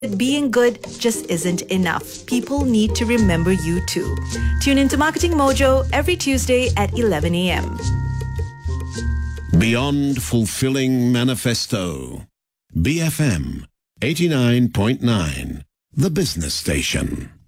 being good just isn't enough. People need to remember you too. Tune into Marketing Mojo every Tuesday at 11 a.m. Beyond Fulfilling Manifesto. BFM 89.9, the business station.